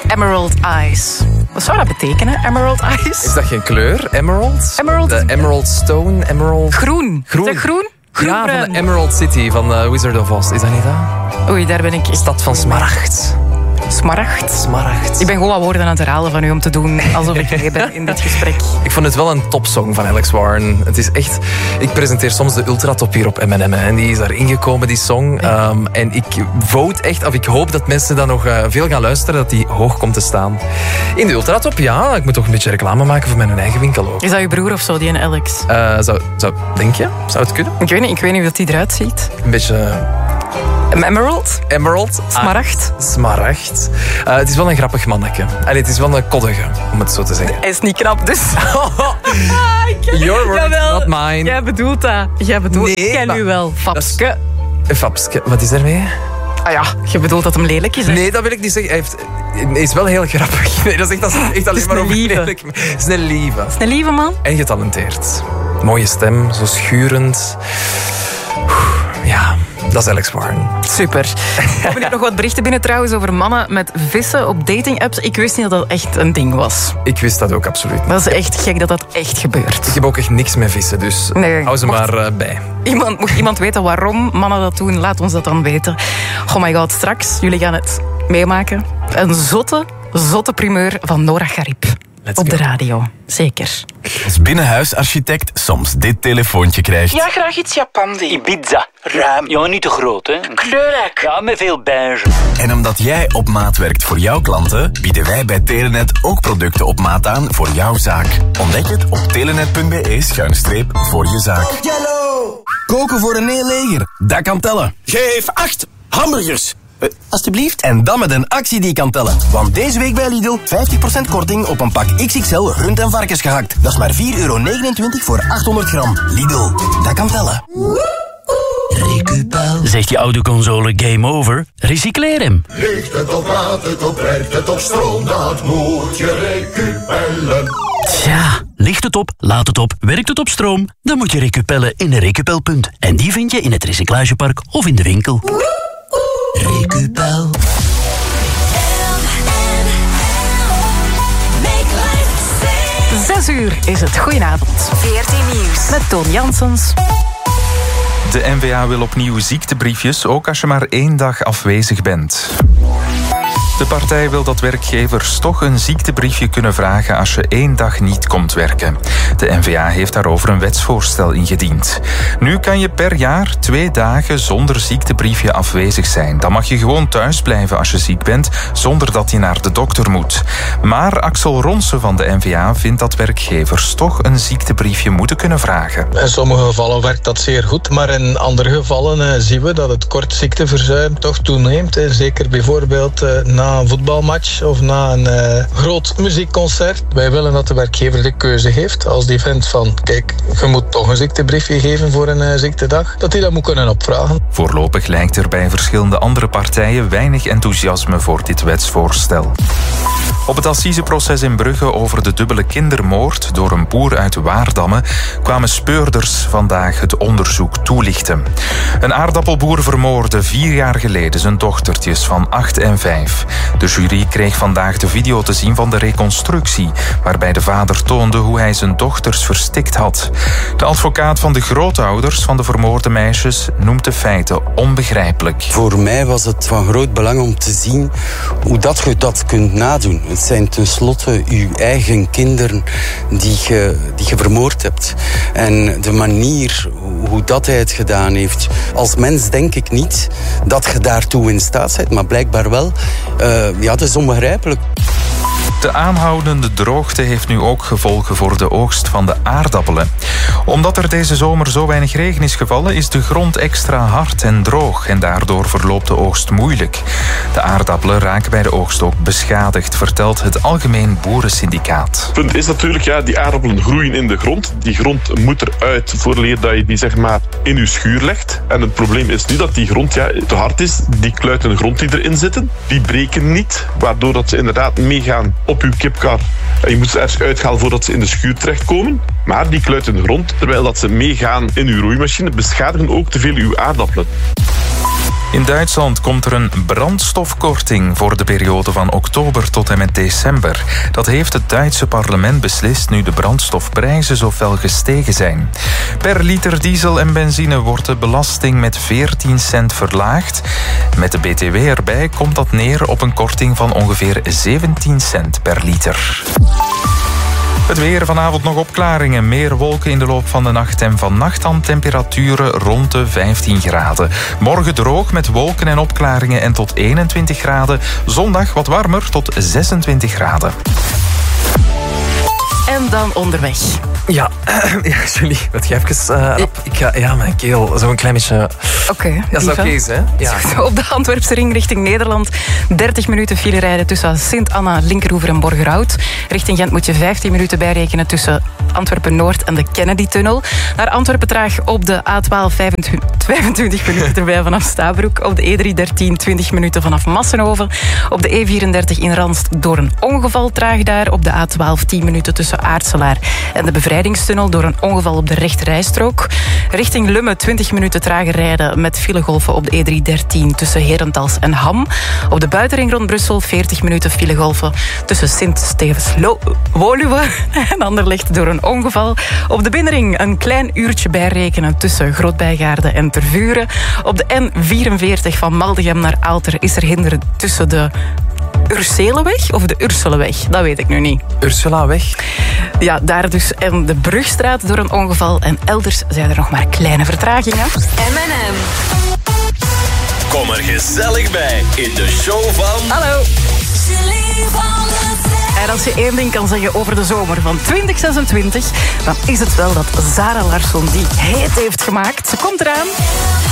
Emerald Eyes. Wat zou dat betekenen, Emerald Eyes? Is dat geen kleur? Emerald? Emerald is Emerald Stone? Emerald... Groen. Is dat groen? Ja, van de Emerald City van Wizard of Oz. Is dat niet dat? Oei, daar ben ik... Stad van Smaragd. Smaragd. Ik ben gewoon wat woorden aan het herhalen van u om te doen alsof ik mee ben in dit gesprek. Ik vond het wel een topsong van Alex Warren. Het is echt... Ik presenteer soms de ultratop hier op M&M. En die is daarin gekomen, die song. En ik vote echt, of ik hoop dat mensen dan nog veel gaan luisteren, dat die hoog komt te staan. In de ultratop, ja. Ik moet toch een beetje reclame maken voor mijn eigen winkel ook. Is dat uw broer of zo, die en Alex? Denk je? Zou het kunnen? Ik weet niet hoe dat die eruit ziet. Een beetje... Emerald. Smaragd. Het is wel een grappig mannetje. Allee, het is wel een koddige, om het zo te zeggen. Hij is niet knap, dus... Your word, not mine. Jij bedoelt dat. Nee, ik ken u wel. Fapske. Fapske, wat is daarmee? Ah ja, je bedoelt dat hem lelijk is, hè? Nee, dat wil ik niet zeggen. Hij is wel heel grappig. Nee, dat is echt alleen maar over lelijk. Het is een lieve. Het is een lieve man. En getalenteerd. Mooie stem, zo schurend. Ja, dat is Alex Warren. Super. We hebben nu nog wat berichten binnen trouwens over mannen met vissen op dating-apps. Ik wist niet dat dat echt een ding was. Ik wist dat ook absoluut niet. Dat is echt gek dat dat echt gebeurt. Ik heb ook echt niks met vissen, dus hou ze maar bij. Mocht iemand weten waarom mannen dat doen, laat ons dat dan weten. Oh my god, straks, jullie gaan het meemaken. Een zotte primeur van Nora Garib. Op de radio, zeker. Als binnenhuisarchitect soms dit telefoontje krijgt. Ja, graag iets Japans. Ibiza. Ruim. Ja, niet te groot, hè. Kleurrijk. Ja, met veel beige. En omdat jij op maat werkt voor jouw klanten, bieden wij bij Telenet ook producten op maat aan voor jouw zaak. Ontdek het op telenet.be/voor je zaak. Koken voor een heel leger, dat kan tellen. Geef 8 hamburgers. Alsjeblieft. En dan met een actie die kan tellen. Want deze week bij Lidl 50% korting op een pak XXL rund- en varkensgehakt. Dat is maar €4,29 voor 800 gram. Lidl, dat kan tellen. Recupel. Zegt je autoconsole game over? Recycleer hem. Ligt het op, laat het op, werkt het op stroom, dat moet je recupellen. Tja, ligt het op, laat het op, werkt het op stroom? Dan moet je recupellen in een Recupelpunt. En die vind je in het recyclagepark of in de winkel. Recupel. 6 uur is het. Goedenavond. 14 Nieuws. Met Toon Janssens. De NVA wil opnieuw ziektebriefjes, ook als je maar 1 dag afwezig bent. De partij wil dat werkgevers toch een ziektebriefje kunnen vragen als je 1 dag niet komt werken. De NVA heeft daarover een wetsvoorstel ingediend. Nu kan je per jaar 2 dagen zonder ziektebriefje afwezig zijn. Dan mag je gewoon thuis blijven als je ziek bent, zonder dat je naar de dokter moet. Maar Axel Ronsen van de NVA vindt dat werkgevers toch een ziektebriefje moeten kunnen vragen. In sommige gevallen werkt dat zeer goed, maar in andere gevallen zien we dat het kort ziekteverzuim toch toeneemt. Zeker bijvoorbeeld na een voetbalmatch of na een groot muziekconcert. Wij willen dat de werkgever de keuze heeft. Als die vindt van, kijk, je moet toch een ziektebriefje geven voor een ziektedag, dat hij dat moet kunnen opvragen. Voorlopig lijkt er bij verschillende andere partijen weinig enthousiasme voor dit wetsvoorstel. Op het assiseproces in Brugge over de dubbele kindermoord door een boer uit Waardamme kwamen speurders vandaag het onderzoek toelichten. Een aardappelboer vermoordde 4 jaar geleden zijn dochtertjes van 8 en 5. De jury kreeg vandaag de video te zien van de reconstructie, waarbij de vader toonde hoe hij zijn dochters verstikt had. De advocaat van de grootouders van de vermoorde meisjes noemt de feiten onbegrijpelijk. Voor mij was het van groot belang om te zien hoe dat je dat kunt nadoen. Het zijn tenslotte uw eigen kinderen die je vermoord hebt. En de manier hoe dat hij het gedaan heeft. Als mens denk ik niet dat je daartoe in staat bent, maar blijkbaar wel. Het is onbegrijpelijk. De aanhoudende droogte heeft nu ook gevolgen voor de oogst van de aardappelen. Omdat er deze zomer zo weinig regen is gevallen, is de grond extra hard en droog en daardoor verloopt de oogst moeilijk. De aardappelen raken bij de oogst ook beschadigd, vertelt het Algemeen Boerensyndicaat. Het punt is natuurlijk, die aardappelen groeien in de grond. Die grond moet eruit vooraleer dat je die in je schuur legt. En het probleem is nu dat die grond te hard is. Die kluiten grond die erin zitten, die breken niet, waardoor dat ze inderdaad meegaan op uw kipkar. En je moet ze ergens uithalen voordat ze in de schuur terechtkomen. Maar die kluiten grond, terwijl dat ze meegaan in uw roeimachine, beschadigen ook te veel uw aardappelen. In Duitsland komt er een brandstofkorting voor de periode van oktober tot en met december. Dat heeft het Duitse parlement beslist nu de brandstofprijzen zo fel gestegen zijn. Per liter diesel en benzine wordt de belasting met 14 cent verlaagd. Met de BTW erbij komt dat neer op een korting van ongeveer 17 cent per liter. Het weer, vanavond nog opklaringen. Meer wolken in de loop van de nacht en vannacht dan temperaturen rond de 15 graden. Morgen droog met wolken en opklaringen en tot 21 graden. Zondag wat warmer tot 26 graden. En dan onderweg. Ja, Julie, wat jij even... mijn keel, zo een klein beetje... Oké. Dat is oké, hè? Ja. Op de Antwerpse ring richting Nederland. 30 minuten file rijden tussen Sint-Anna, Linkeroever en Borgerhout. Richting Gent moet je 15 minuten bijrekenen tussen Antwerpen-Noord en de Kennedy-tunnel. Naar Antwerpen traag op de A12 25 minuten erbij vanaf Stabroek. Op de E313 20 minuten vanaf Massenhoven. Op de E34 in Ranst door een ongeval traag daar. Op de A12 10 minuten tussen Aartselaar en de Bevrijdingstunnel door een ongeval op de rechterrijstrook. Richting Lummen 20 minuten trager rijden met filegolven op de E313 tussen Herentals en Ham. Op de buitenring rond Brussel 40 minuten filegolven tussen Sint-Stevens-Woluwe en Anderlecht door een ongeval. Op de binnenring een klein uurtje bijrekenen tussen Grootbijgaarden en Tervuren. Op de N44 van Maldegem naar Aalter is er hinder tussen de Urseleweg of de Urseleweg? Dat weet ik nu niet. Ursulaweg? Ja, daar dus. En de Brugstraat door een ongeval. En elders zijn er nog maar kleine vertragingen. M&M. Kom er gezellig bij in de show van... Hallo. En als je één ding kan zeggen over de zomer van 2026, dan is het wel dat Zara Larsson die heet heeft gemaakt. Ze komt eraan.